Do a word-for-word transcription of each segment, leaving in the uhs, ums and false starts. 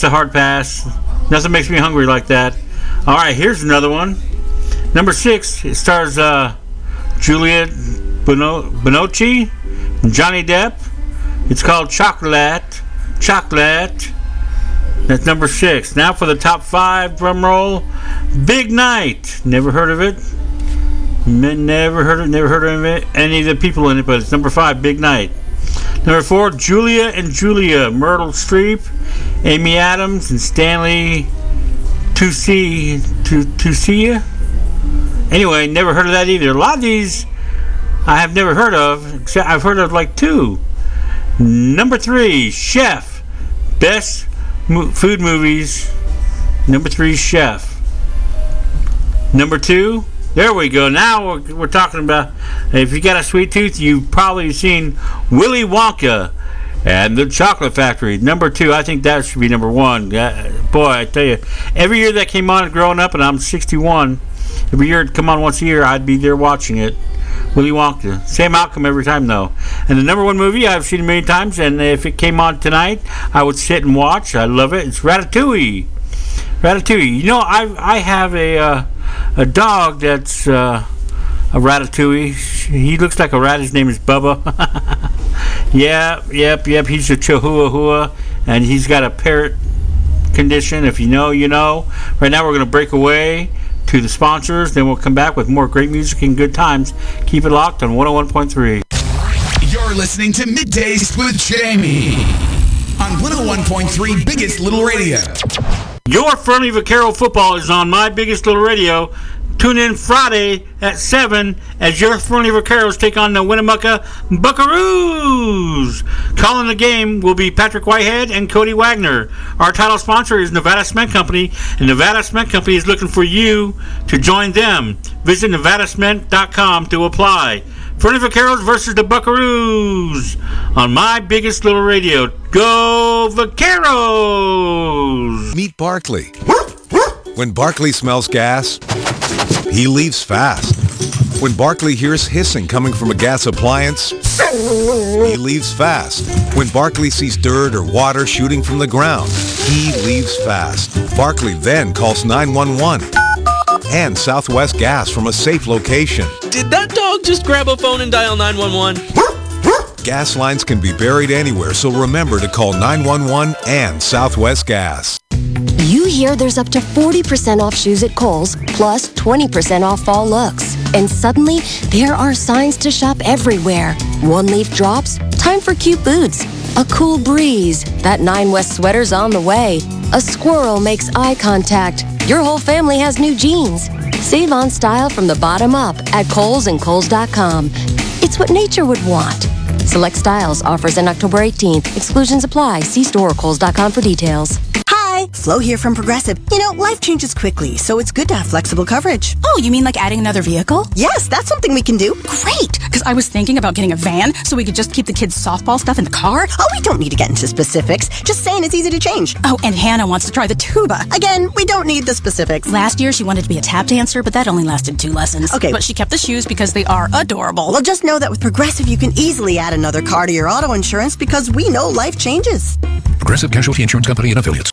a hard pass. Nothing makes me hungry like that. All right, here's another one. Number six, it stars uh, Juliette Bino- Binoche and Johnny Depp. It's called Chocolate. Chocolate. That's number six. Now for the top five, drum roll. Big Night. Never heard of it. Never heard of Never heard of it. Any of the people in it, but it's number five, Big Night. Number four, Julia and Julia. Myrtle Streep, Amy Adams, and Stanley Tucci. Tucci. Anyway, never heard of that either. A lot of these I have never heard of, except I've heard of like two. Number three, Chef. Best mo- food movies. Number three, Chef. Number two, there we go. Now we're, we're talking about, if you got a sweet tooth, you've probably seen Willy Wonka and the Chocolate Factory. Number two, I think that should be number one. Uh, boy, I tell you, every year that came on growing up, and I'm sixty-one, every year it'd come on once a year, I'd be there watching it. Willy Wonka. Same outcome every time, though. And the number one movie I've seen a million times, and if it came on tonight, I would sit and watch. I love it. It's Ratatouille. Ratatouille. You know, I I have a uh, a dog that's uh, a Ratatouille. He looks like a rat. His name is Bubba. yeah, yep, yep. He's a Chihuahua, and he's got a parrot condition. If you know, you know. Right now, we're going to break away to the sponsors, then we'll come back with more great music and good times. Keep it locked on one oh one point three. You're listening to Middays with Jamie on one oh one point three Biggest Little Radio. Your Fernley Vaquero football is on My Biggest Little Radio. Tune in Friday at seven as your Fernley Vaqueros take on the Winnemucca Buckaroos. Calling the game will be Patrick Whitehead and Cody Wagner. Our title sponsor is Nevada Cement Company, and Nevada Cement Company is looking for you to join them. Visit nevada cement dot com to apply. Fernley Vaqueros versus the Buckaroos on My Biggest Little Radio. Go Vaqueros! Meet Barkley. When Barkley smells gas, he leaves fast. When Barkley hears hissing coming from a gas appliance, he leaves fast. When Barkley sees dirt or water shooting from the ground, he leaves fast. Barkley then calls nine one one and Southwest Gas from a safe location. Did that dog just grab a phone and dial nine one one? Gas lines can be buried anywhere, so remember to call nine one one and Southwest Gas. You hear there's up to forty percent off shoes at Kohl's, plus twenty percent off fall looks. And suddenly, there are signs to shop everywhere. One leaf drops, time for cute boots. A cool breeze, that Nine West sweater's on the way. A squirrel makes eye contact. Your whole family has new jeans. Save on style from the bottom up at Kohl's and Kohl's dot com. It's what nature would want. Select styles, offers in October eighteenth. Exclusions apply. See store or Kohl's dot com for details. Hi, Flo here from Progressive. You know, life changes quickly, so it's good to have flexible coverage. Oh, you mean like adding another vehicle? Yes, that's something we can do. Great, because I was thinking about getting a van so we could just keep the kids' softball stuff in the car. Oh, we don't need to get into specifics. Just saying it's easy to change. Oh, and Hannah wants to try the tuba. Again, we don't need the specifics. Last year, she wanted to be a tap dancer, but that only lasted two lessons. Okay. But she kept the shoes because they are adorable. Well, just know that with Progressive, you can easily add another car to your auto insurance because we know life changes. Progressive Casualty Insurance Company and Affiliates.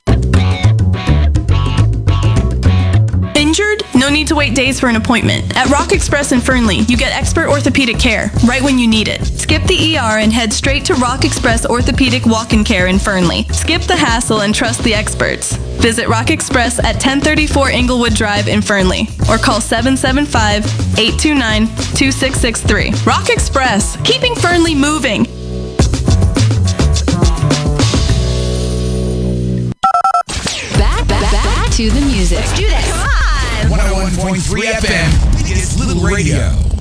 Injured? No need to wait days for an appointment. At Rock Express in Fernley, you get expert orthopedic care right when you need it. Skip the E R and head straight to Rock Express Orthopedic Walk-in Care in Fernley. Skip the hassle and trust the experts. Visit Rock Express at ten thirty-four Inglewood Drive in Fernley or call seven seven five, eight two nine, two six six three. Rock Express, keeping Fernley moving. Back, back, back to the music. Let's do this. Come on. one oh one point three F M, Biggest Little Radio.